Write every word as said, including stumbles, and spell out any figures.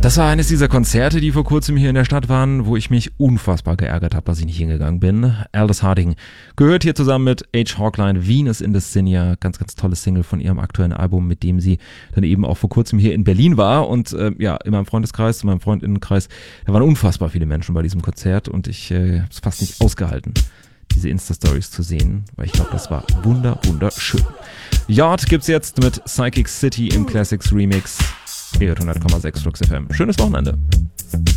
Das war eines dieser Konzerte, die vor kurzem hier in der Stadt waren, wo ich mich unfassbar geärgert habe, dass ich nicht hingegangen bin. Aldous Harding gehört hier zusammen mit H. Hawkline, Venus in the Sinja, ganz, ganz tolles Single von ihrem aktuellen Album, mit dem sie dann eben auch vor kurzem hier in Berlin war. Und äh, ja, in meinem Freundeskreis, in meinem Freundinnenkreis, da waren unfassbar viele Menschen bei diesem Konzert und ich äh, habe es fast nicht ausgehalten, diese Insta-Stories zu sehen, weil ich glaube, das war wunder, wunderschön. Yard gibt's jetzt mit Psychic City im Classics Remix. hundert Komma sechs Flux F M. Schönes Wochenende.